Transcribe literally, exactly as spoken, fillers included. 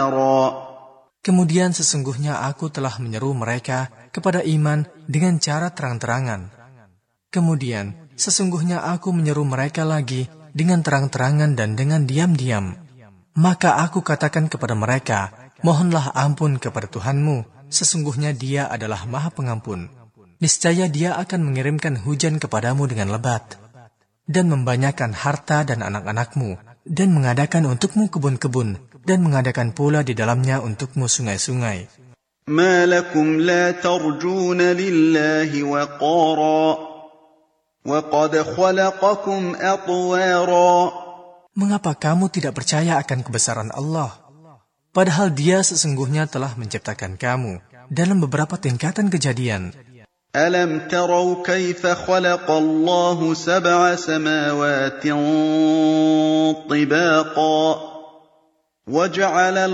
Kemudian sesungguhnya aku telah menyeru mereka kepada iman dengan cara terang-terangan. Kemudian sesungguhnya aku menyeru mereka lagi dengan terang-terangan dan dengan diam-diam. Maka aku katakan kepada mereka, mohonlah ampun kepada Tuhanmu, sesungguhnya Dia adalah Maha Pengampun. Niscaya Dia akan mengirimkan hujan kepadamu dengan lebat, dan membanyakkan harta dan anak-anakmu, dan mengadakan untukmu kebun-kebun, dan mengadakan pula di dalamnya untukmu sungai-sungai. Ma lakum la tarjuna lillahi waqara, wa qad khalaqakum atwara. Mengapa kamu tidak percaya akan kebesaran Allah? Padahal Dia sesungguhnya telah menciptakan kamu dalam beberapa tingkatan kejadian. Alam tarau kaifa khalaqallahu sab'a samawatin tibaqa wa ja'ala